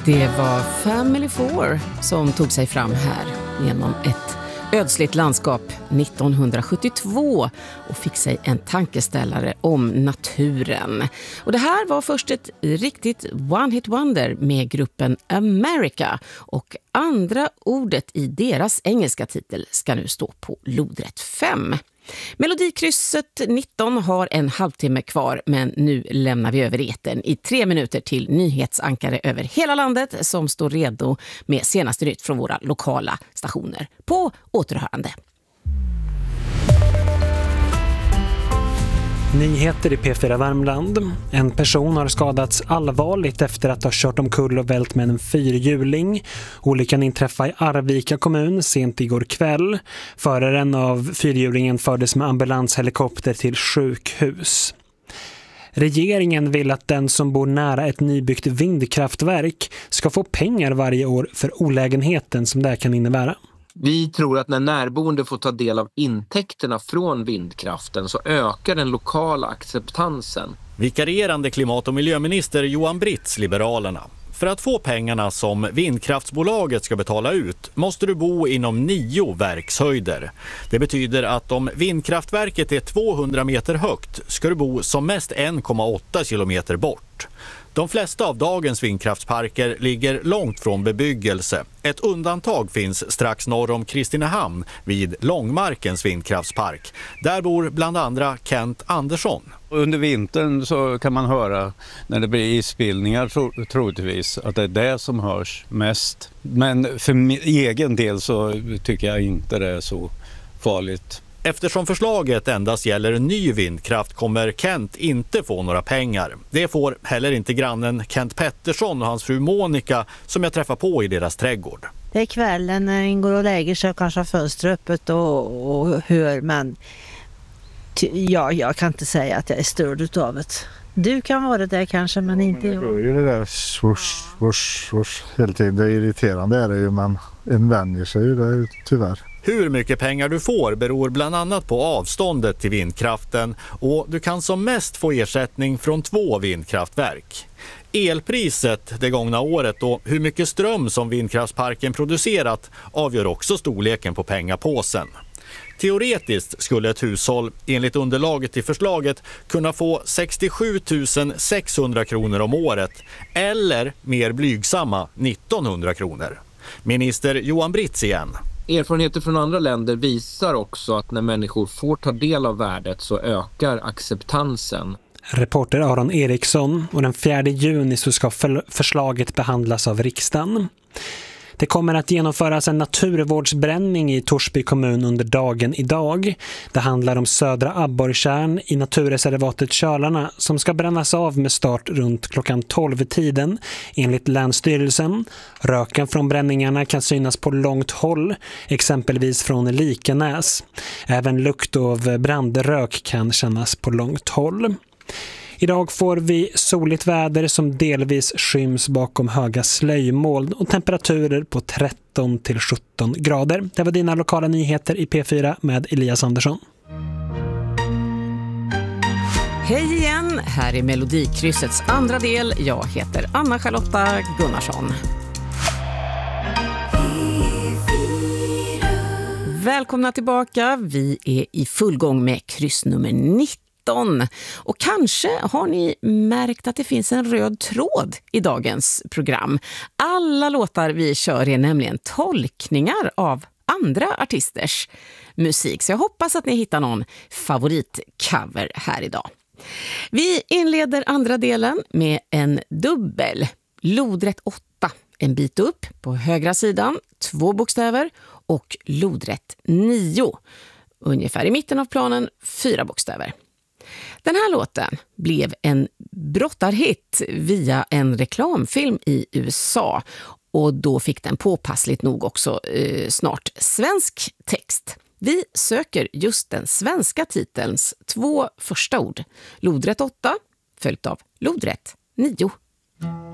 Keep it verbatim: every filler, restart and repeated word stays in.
Det var Family Four som tog sig fram här genom ett ödsligt landskap nittonhundrasjuttiotvå och fick sig en tankeställare om naturen. Och det här var först ett riktigt one-hit wonder med gruppen America, och andra ordet i deras engelska titel ska nu stå på lodrätt fem. Melodikrysset nitton har en halvtimme kvar, men nu lämnar vi över etern i tre minuter till nyhetsankare över hela landet som står redo med senaste nytt från våra lokala stationer. På återhörande. Nyheter i P fyra Värmland. En person har skadats allvarligt efter att ha kört omkull och vält med en fyrhjuling. Olyckan inträffade i Arvika kommun sent igår kväll. Föraren av fyrhjulingen fördes med ambulanshelikopter till sjukhus. Regeringen vill att den som bor nära ett nybyggt vindkraftverk ska få pengar varje år för olägenheten som det kan innebära. Vi tror att när närboende får ta del av intäkterna från vindkraften så ökar den lokala acceptansen. Vikarierande klimat- och miljöminister Johan Britz, Liberalerna. För att få pengarna som vindkraftsbolaget ska betala ut måste du bo inom nio verkshöjder. Det betyder att om vindkraftverket är tvåhundra meter högt ska du bo som mest en komma åtta kilometer bort. De flesta av dagens vindkraftsparker ligger långt från bebyggelse. Ett undantag finns strax norr om Kristinehamn vid Långmarkens vindkraftspark. Där bor bland andra Kent Andersson. Under vintern så kan man höra när det blir isbildningar tro, troligtvis att det är det som hörs mest. Men för min egen del så tycker jag inte det är så farligt. Eftersom förslaget endast gäller ny vindkraft kommer Kent inte få några pengar. Det får heller inte grannen Kent Pettersson och hans fru Monica som jag träffar på i deras trädgård. Det är kvällen när en går och lägger sig och kanske har fönstret öppet och, och hör, men ty, ja, jag kan inte säga att jag är störd utav det. Du kan vara det kanske, men inte jag. Det är ju det där swoosh, swoosh, swoosh hela tiden. Det är irriterande är det ju, men en vänjer sig ju det tyvärr. Hur mycket pengar du får beror bland annat på avståndet till vindkraften, och du kan som mest få ersättning från två vindkraftverk. Elpriset det gångna året och hur mycket ström som vindkraftsparken producerat avgör också storleken på pengapåsen. Teoretiskt skulle ett hushåll enligt underlaget till förslaget kunna få sextiosju tusen sexhundra kronor om året eller mer blygsamma nittonhundra kronor. Minister Johan Britz igen. Erfarenheter från andra länder visar också att när människor får ta del av värdet så ökar acceptansen. Reporter Aron Eriksson, och den fjärde juni så ska förslaget behandlas av riksdagen. Det kommer att genomföras en naturvårdsbränning i Torsby kommun under dagen idag. Det handlar om södra Abborrtjärn i naturreservatet Kölarna som ska brännas av med start runt klockan tolv-tiden enligt Länsstyrelsen. Röken från bränningarna kan synas på långt håll, exempelvis från Likenäs. Även lukt av brandrök kan kännas på långt håll. Idag får vi soligt väder som delvis skyms bakom höga slöjmoln och temperaturer på tretton till sjutton grader. Det var dina lokala nyheter i P fyra med Elias Andersson. Hej igen, här är Melodikryssets andra del. Jag heter Anna-Charlotta Gunnarsson. Välkomna tillbaka, vi är i full gång med kryss nummer nitton. Och kanske har ni märkt att det finns en röd tråd i dagens program. Alla låtar vi kör är nämligen tolkningar av andra artisters musik. Så jag hoppas att ni hittar någon favoritcover här idag. Vi inleder andra delen med en dubbel. Lodrätt åtta, en bit upp på högra sidan, två bokstäver, och lodrätt nio. Ungefär i mitten av planen, fyra bokstäver. Den här låten blev en brottarhit via en reklamfilm i U S A, och då fick den påpassligt nog också eh, snart svensk text. Vi söker just den svenska titelns två första ord. Lodrätt åtta följt av lodrätt nio.